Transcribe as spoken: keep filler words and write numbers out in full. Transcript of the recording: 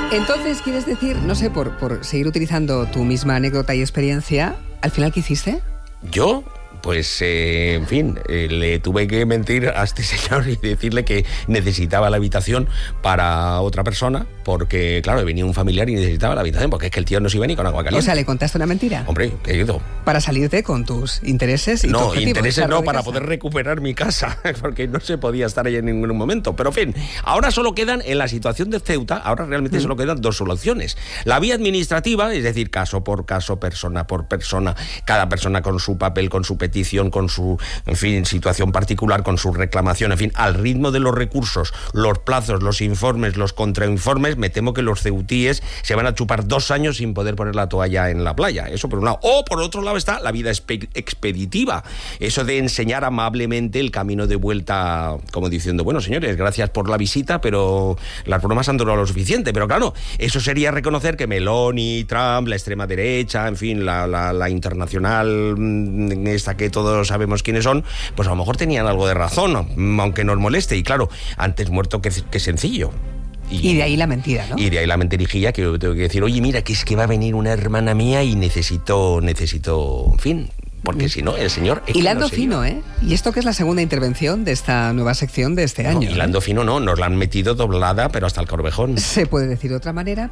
Entonces, ¿quieres decir, no sé, por, por seguir utilizando tu misma anécdota y experiencia, al final qué hiciste? ¿Yo? Pues, eh, en fin, eh, le tuve que mentir a este señor y decirle que necesitaba la habitación para otra persona, porque, claro, venía un familiar y necesitaba la habitación, porque es que el tío no se iba ni con agua caliente. O sea, ¿le contaste una mentira? Hombre, querido. Para salirte con tus intereses y No, tu objetivo, intereses no, para casa. poder recuperar mi casa, porque no se podía estar ahí en ningún momento. Pero, en fin, ahora solo quedan, en la situación de Ceuta, ahora realmente mm. solo quedan dos soluciones. La vía administrativa, es decir, caso por caso, persona por persona, cada persona con su papel, con su petición, con su, en fin, situación particular, con su reclamación, en fin, al ritmo de los recursos, los plazos, los informes, los contrainformes, me temo que los ceutíes se van a chupar dos años sin poder poner la toalla en la playa. Eso por un lado. O por otro lado está la vida expeditiva. Eso de enseñar amablemente el camino de vuelta, como diciendo, bueno, señores, gracias por la visita, pero las bromas han durado lo suficiente. Pero claro, eso sería reconocer que Meloni, Trump, la extrema derecha, en fin, la, la, la internacional, esta que todos sabemos quiénes son, pues a lo mejor tenían algo de razón, aunque nos moleste. Y claro, antes muerto que, que sencillo. Y, y de ahí la mentira, ¿no? Y de ahí la mentirijilla, que yo tengo que decir, oye, mira, que es que va a venir una hermana mía y necesito, necesito, en fin, porque mm. si no, el señor... Es hilando no fino, ¿eh? Y esto que es la segunda intervención de esta nueva sección de este no, año. Hilando ¿eh? fino no, nos la han metido doblada, pero hasta el corvejón. Se puede decir de otra manera,